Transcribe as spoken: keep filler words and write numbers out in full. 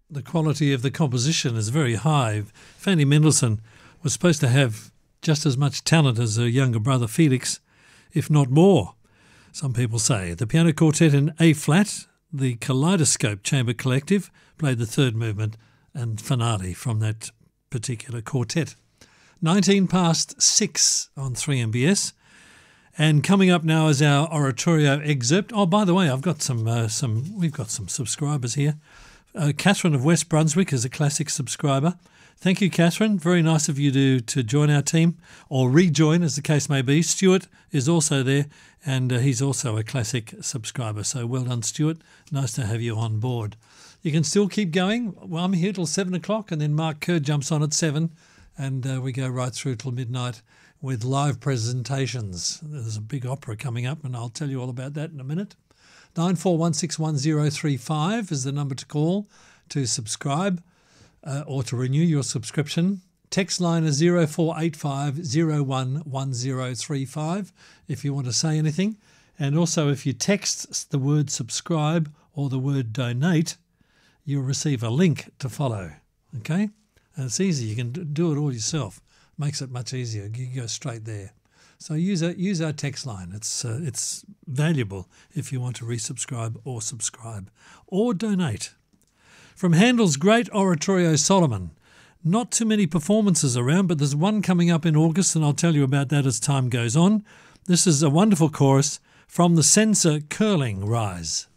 the quality of the composition is very high. Fanny Mendelssohn was supposed to have just as much talent as her younger brother Felix, if not more, some people say. The piano quartet in A-flat, the Kaleidoscope Chamber Collective played the third movement and finale from that particular quartet. nineteen past six on three M B S. And coming up now is our oratorio excerpt. Oh, by the way, I've got some, uh, some we've got some subscribers here. Uh, Catherine of West Brunswick is a classic subscriber. Thank you, Catherine. Very nice of you to, to join our team, or rejoin as the case may be. Stuart is also there, and uh, he's also a classic subscriber. So well done, Stuart. Nice to have you on board. You can still keep going. Well, I'm here till seven o'clock, and then Mark Kerr jumps on at seven, and uh, we go right through till midnight with live presentations. There's a big opera coming up, and I'll tell you all about that in a minute. nine four one six one zero three five is the number to call to subscribe uh, or to renew your subscription. Text line is zero four eight five zero one one zero three five if you want to say anything. And also, if you text the word subscribe or the word donate, you'll receive a link to follow. Okay? And it's easy. You can do it all yourself. Makes it much easier. You can go straight there. So use our, use our text line. It's uh, it's valuable if you want to resubscribe or subscribe or donate. From Handel's great oratorio Solomon. Not too many performances around, but there's one coming up in August, and I'll tell you about that as time goes on. This is a wonderful chorus from the Senza Curling Rise.